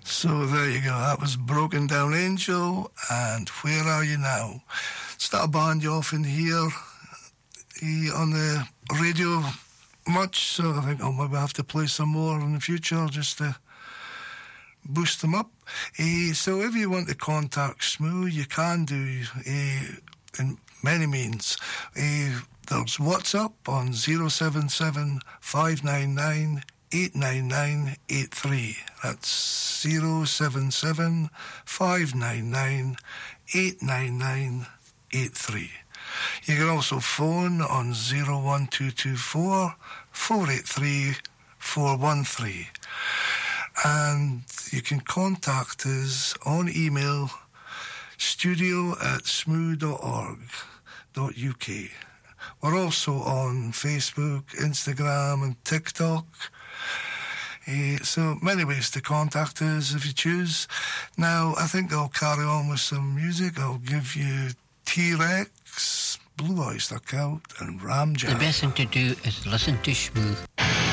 So there you go. That was Broken Down Angel and Where Are You Now? It's not a band you often hear on the radio much, so I think I'll maybe have to play some more in the future just to boost them up. So if you want to contact Smooth, you can do in many means. There's WhatsApp on 077 599 89983. That's 077 599 89983. You can also phone on 01224 483 413. And you can contact us on email, studio@smooth.org.uk. We're also on Facebook, Instagram and TikTok. So many ways to contact us if you choose. Now, I think I'll carry on with some music. I'll give you T-Rex, Blue Oyster Cult and Ram Jam. The best thing to do is listen to Smooth.